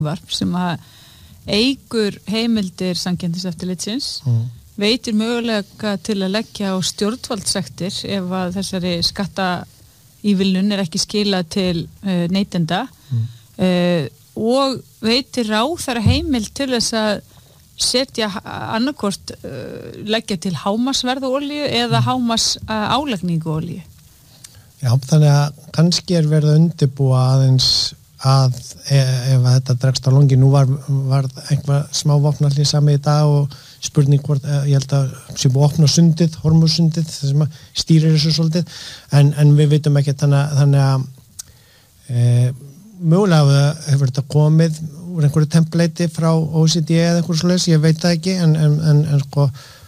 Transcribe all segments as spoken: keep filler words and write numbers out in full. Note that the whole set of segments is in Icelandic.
varp sem að eigur heimildir samkeppniseftirlitsins mm. veitir mögulega til að leggja á stjórnvaldssektir ef að þessari skattaívilnun er ekki skilað til uh, neytenda mm. uh, og veitir ráðherra heimild til þess að setja annarkvort uh, leggja til hámarksverð á olíu eða hámarks uh, álagningu olíu. Já, þannig að kannski er verið að undirbúa aðeins að ef að þetta dregst á longi, nú var, var einhver smávopnalli sami í dag og spurning hvort, ég held að sem búið að opna sundið, Hormuzsundið, það sem að stýrir þessu svolítið, en, en við vitum ekki þannig, þannig að e, mögulega hefur þetta komið úr einhverju template frá O E C D eða einhverju svoleiðis, ég veit það ekki, en, en, en, en sko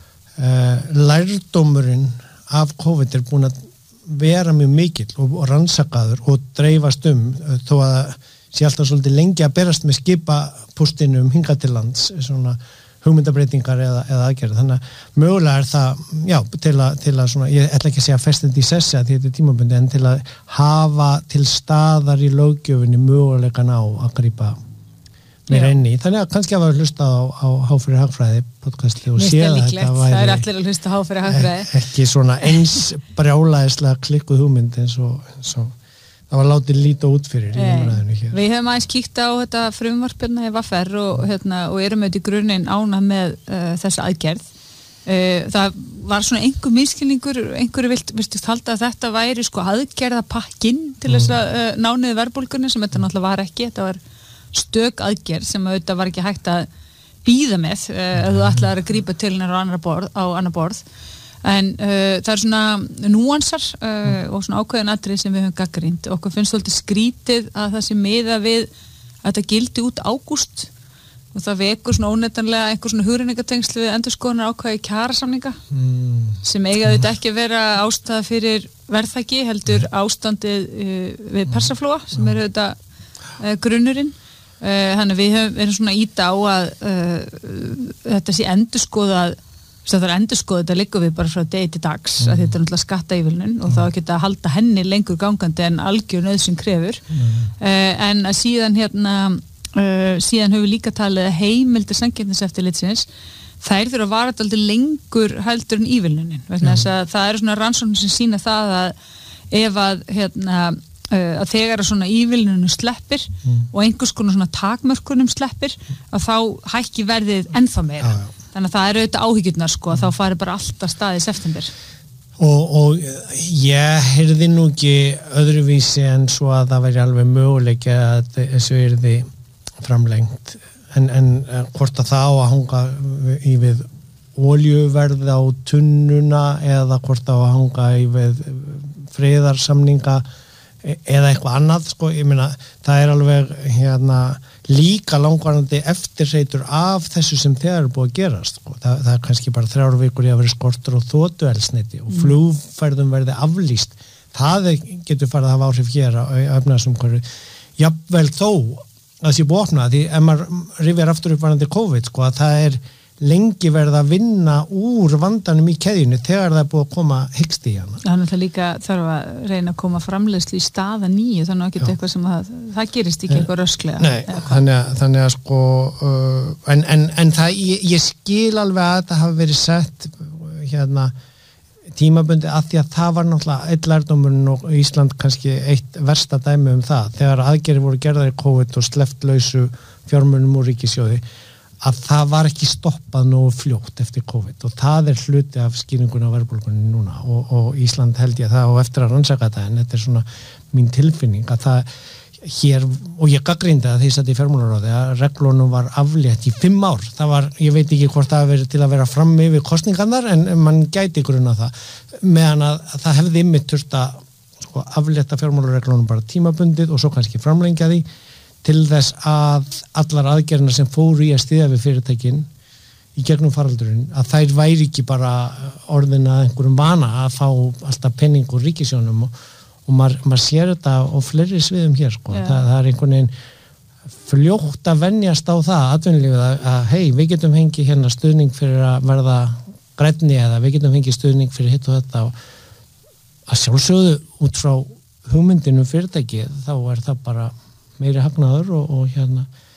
e, lærdómurinn af COVID er búin að vera mjög mikill og, og rannsakaður og dreifast um þó að sé alltaf svolítið lengi að berast með skipapústinum hingað til lands, svona hugmyndabreitingar eða, eða aðgerð. Þannig að mögulega er það, já, til að, til að svona, ég ætla ekki að segja festið í sessi að þetta er tímabundi, en til að hafa til staðar í löggjöfinni mögulegan á að grípa meira inn í. Þannig að kannski hafa hlusta á, á Há fyrir hagfræði podcasti og séð að þetta væri það er allir að hlusta á Há fyrir hagfræði. Ekki svona eins brjálæðislega klikkuð hugmynd eins og, eins og það var látið líta út fyrir í umræðinu hér. Við hefum aðeins kíkt á þetta frumvarpina í V R og, hérna, og erum auðvitað í grunninn ánað með uh, þessa aðgerð. Uh, það var svona einhver miskilningur, einhverju vilt, viltist halda að þetta væri sko aðgerðapakkinn til mm. þess að uh, ná niður verðbólgunni sem þetta náttúrulega var ekki. Þetta var stök aðgerð sem auðvitað var ekki hægt að bíða með uh, að þú ætlaðir að grípa til hennar á annar borð, á annar borð. En uh, það er svona núansar uh, mm. og svona ákveðin atriði sem við höfum gagnrýnt. Okkur finnst svolítið skrítið að það sé miða við að þetta gildi út ágúst og það vekur svona óneitanlega einhver svona hugrenningatengsl við endurskoðunar ákvæði kjarasamninga mm. sem eiga auðvitað ekki að vera ástæða fyrir verðhækki heldur ástandið uh, við persaflóa sem er auðvitað uh, grunnurinn. Uh, þannig við höfum verið svona íta á að uh, þetta sé endurskoðað þess að það er endurskoðað, þetta liggur við bara frá degi til dags mm. að þetta er náttúrulega skattaívilnun og mm. þá geta að halda henni lengur gangandi en algjör nauðsyn krefur mm. uh, en að síðan hérna uh, síðan höfum við líka talið að heimildir samkeppniseftirlitsins þær þurfa að vara dálítið lengur heldur en ívilnunin vegna þess að það eru svona rannsóknir sem sýna það að ef að hérna að þegar að svona ívilnunum sleppir mm. og einhvers konar svona takmörkunum sleppir að þá hækki verðið ennþá meira. Já, já. Þannig að það eru auðvitað áhyggjurnar sko að mm. þá fari bara alltaf stað í september. Og, og ég heyrði nú ekki öðruvísi en svo að það væri alveg möguleiki að þessu yrði framlengt. En, en hvort að það á að hanga í við olíuverð á tunnuna eða hvort á að hanga í við friðarsamninga eða eitthvað annað, sko, ég meina það er alveg hérna líka langvarandi eftirreitur af þessu sem þegar er búið að gerast, sko. Það, það er kannski bara þrjár vikur í að vera skortur og þotueldsneyti og flugferðum verði aflýst. Það getur farið að hafa áhrif hér á efnahagsumhverfi. Jafnvel þó að það sé búið að opna, því ef maður rifjar aftur upp varðandi COVID, sko, að það er lengi verið að vinna úr vandanum í keðjunni þegar það er búið að koma hyggst í hana. Þannig að það líka þarf að reyna að koma framleiðslu í staða nýju, þannig að ekki eitthvað sem að, það gerist ekki eitthvað rösklega. Nei, þannig að, þannig að sko, uh, en, en, en það, ég, ég skil alveg að þetta hafi verið sett hérna tímabundi að því að það var náttúrulega einn lærdómurinn og Ísland kannski eitt versta dæmi um það, þegar aðgerðir voru gerðar í COVID og sleppt lausu fjármunum úr ríkissjóði, að það var ekki stoppað nógu fljótt eftir COVID og það er hluti af skýringunni á verðbólgunni núna og, og Ísland held ég það og eftir að rannsaka þetta en þetta er svona mín tilfinning að það hér, og ég gagnrýndi að því að í fjármálaráði að reglunum var aflétt í fimm ár, það var, ég veit ekki hvort það verið til að vera frammi við kosningarnar en mann gæti grunna það meðan að, að það hefði ymmit þurft að sko, aflétta fjármálareglunum bara tímabundið og svo kannski framlengja því til þess að allar aðgerðina sem fóru í að styðja við fyrirtækin í gegnum faraldurinn, að þær væri ekki bara orðina einhverjum vana að fá alltaf penning úr ríkisjónum og, og maður, maður sér þetta á fleiri sviðum hér, sko. Yeah. Það, það er einhvern veginn fljótt að venjast á það, atvinnulífið, að, að hei, við getum fengið hérna stuðning fyrir að verða grænni eða við getum fengið stuðning fyrir hitt og þetta og að sjálfsögðu út frá hugmyndinu fyrirtæki, þá er það bara meiri hagnaður og, og hérna